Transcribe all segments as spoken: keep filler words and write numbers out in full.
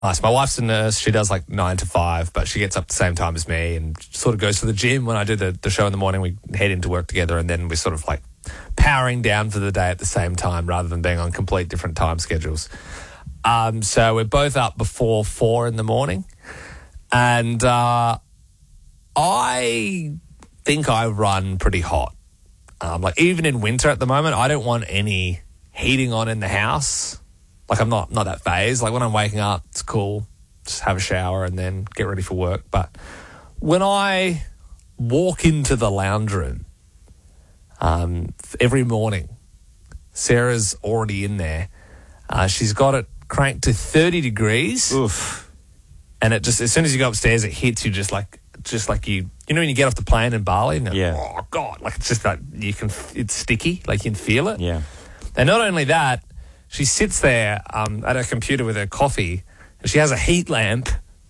Nice. My wife's a nurse. She does like nine to five, but she gets up the same time as me and sort of goes to the gym. When I do the, the show in the morning, we head into work together, and then we're sort of like powering down for the day at the same time rather than being on complete different time schedules. Um, so we're both up before four in the morning. And uh, I think I run pretty hot. Um, like even in winter at the moment, I don't want any heating on in the house. Like I'm not not that phased. Like when I'm waking up, it's cool. Just have a shower and then get ready for work. But when I walk into the lounge room um, every morning, Sarah's already in there. Uh, she's got it cranked to thirty degrees. Oof. And it just, as soon as you go upstairs, it hits you just like, just like you, you know, when you get off the plane in Bali and yeah. oh God, like it's just like, you can, it's sticky, like you can feel it. Yeah. And not only that, she sits there um, at her computer with her coffee, and she has a heat lamp,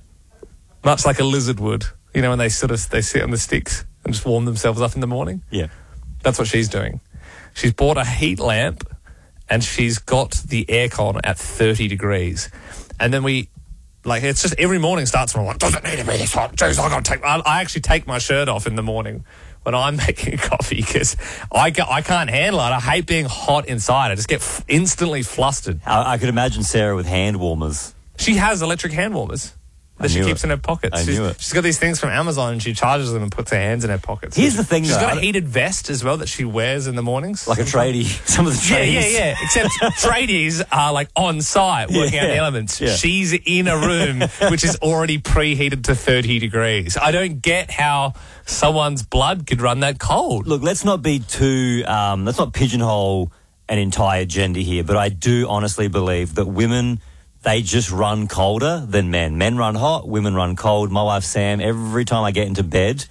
much like a lizard would. You know, when they sort of they sit on the sticks and just warm themselves up in the morning. Yeah, that's what she's doing. She's bought a heat lamp, and she's got the aircon at thirty degrees. And then we, like, it's just every morning starts from like, does it need to be this hot? Jeez, I got to take. I, I actually take my shirt off in the morning when I'm making a coffee because I, ca- I can't handle it. I hate being hot inside. I just get f- instantly flustered. I, I could imagine Sarah with hand warmers. She has electric hand warmers that she keeps it. in her pockets. I she's, knew it. She's got these things from Amazon and she charges them and puts her hands in her pockets. Here's the thing, She's though. got a heated vest as well that she wears in the mornings. Like a tradie. Some of the tradies. Yeah, yeah, yeah. Except tradies are like on site working Yeah. out the elements. Yeah. She's in a room which is already preheated to thirty degrees. I don't get how someone's blood could run that cold. Look, let's not be too, um, let's not pigeonhole an entire gender here, but I do honestly believe that women, they just run colder than men. Men run hot, women run cold. My wife, Sam, every time I get into bed,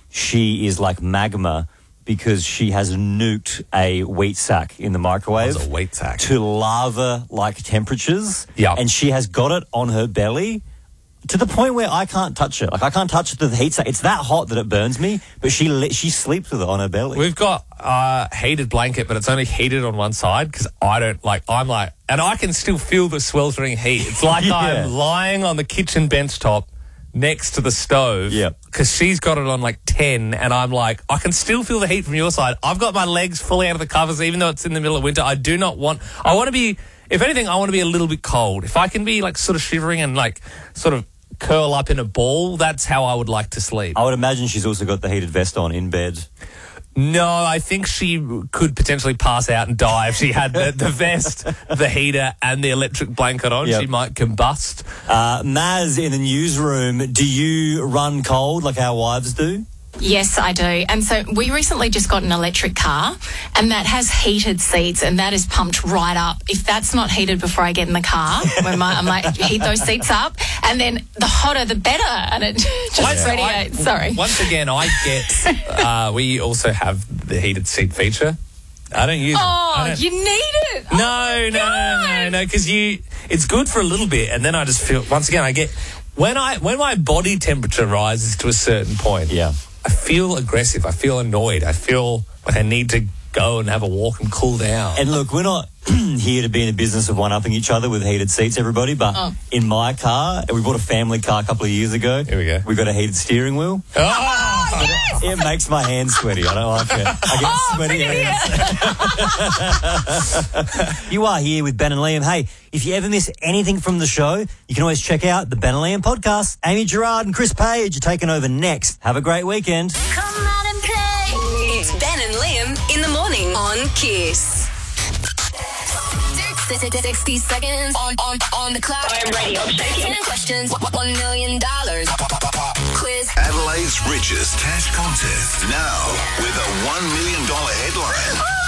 she is like magma because she has nuked a wheat sack in the microwave. What's a wheat sack? To lava-like temperatures. Yeah. And she has got it on her belly to the point where I can't touch it. Like, I can't touch the heat sack. It's that hot that it burns me, but she li- she sleeps with it on her belly. We've got a heated blanket, but it's only heated on one side because I don't, like, I'm like, and I can still feel the sweltering heat. It's like Yeah. I'm lying on the kitchen bench top next to the stove Yep. because she's got it on like ten and I'm like, I can still feel the heat from your side. I've got my legs fully out of the covers even though it's in the middle of winter. I do not want, I want to be, if anything, I want to be a little bit cold. If I can be like sort of shivering and like sort of curl up in a ball, that's how I would like to sleep. I would imagine she's also got the heated vest on in bed. No, I think she could potentially pass out and die if she had the, the vest, the heater, and the electric blanket on. Yep. She might combust. Uh, Maz in the newsroom, do you run cold like our wives do? Yes, I do. And so we recently just got an electric car and that has heated seats and that is pumped right up. If that's not heated before I get in the car, when my, I'm like, heat those seats up and then the hotter the better and it just Once- radiates. I- Sorry. Once again, I get, uh, we also have the heated seat feature. I don't use it. Oh, I don't- you need it. No, no, no, no, no, because you, it's good for a little bit, and then I just feel, once again, I get, when I, when my body temperature rises to a certain point, Yeah. I feel aggressive, I feel annoyed, I feel like I need to go and have a walk and cool down. And look, we're not here to be in the business of one-upping each other with heated seats, everybody, but Oh. in my car, we bought a family car a couple of years ago. Here we go. We got a heated steering wheel. Oh! Yes. It makes my hands sweaty. I don't like it. I get Oh, sweaty bring it hands. You are here with Ben and Liam. Hey, if you ever miss anything from the show, you can always check out the Ben and Liam podcast. Amy Gerard and Chris Page are taking over next. Have a great weekend. Come out and play. It's Ben and Liam in the morning on Kiss. sixty seconds on, on, on the clock. I'm ready. I'm shaking. ten questions. One million dollars. Quiz. Adelaide's richest cash contest now with a one million dollars headline.